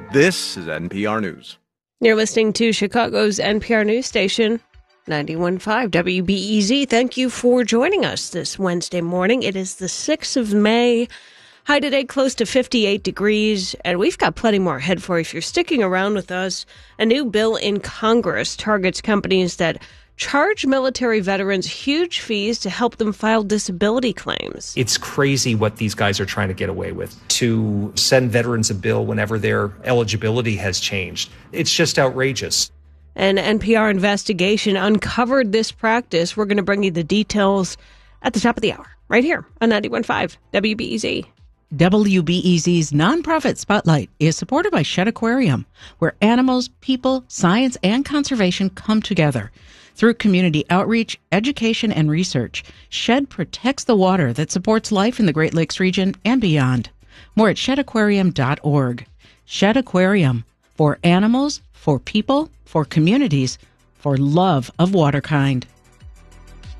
This is NPR News. You're listening to Chicago's NPR news station, 91.5 WBEZ. Thank you for joining us this Wednesday morning. It is the 6th of May. High today close to 58 degrees, and we've got plenty more ahead for you if you're sticking around with us. A new bill in Congress targets companies that charge military veterans huge fees to help them file disability claims. It's crazy what these guys are trying to get away with, to send veterans a bill whenever their eligibility has changed. It's just outrageous. An NPR investigation uncovered this practice. We're going to bring you the details at the top of the hour, right here on 91.5 WBEZ. WBEZ's nonprofit Spotlight is supported by Shedd Aquarium, where animals, people, science, and conservation come together. Through community outreach, education, and research, Shedd protects the water that supports life in the Great Lakes region and beyond. More at sheddaquarium.org. Shedd Aquarium, for animals, for people, for communities, for love of waterkind.